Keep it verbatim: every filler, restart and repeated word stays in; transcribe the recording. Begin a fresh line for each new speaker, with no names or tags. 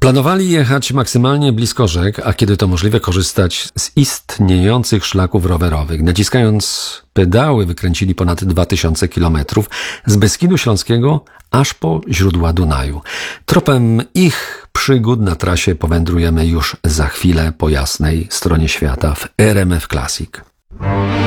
Planowali jechać maksymalnie blisko rzek, a kiedy to możliwe korzystać z istniejących szlaków rowerowych. Naciskając pedały wykręcili ponad dwa tysiące kilometrów z Beskidu Śląskiego aż po źródła Dunaju. Tropem ich przygód na trasie powędrujemy już za chwilę po jasnej stronie świata w R M F Classic.